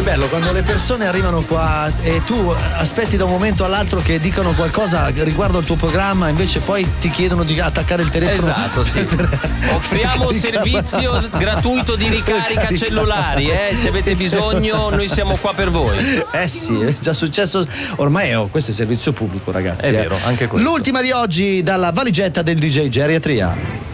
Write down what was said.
bello quando le persone arrivano qua e tu aspetti da un momento all'altro che dicano qualcosa riguardo al tuo programma, invece poi ti chiedono di attaccare il telefono. Esatto, sì. Offriamo servizio gratuito di ricarica cellulari, se avete bisogno noi siamo qua per voi. Sì, è già successo. Ormai questo è servizio pubblico, ragazzi. È vero, anche questo. L'ultima di oggi dalla valigetta del DJ Geriatria.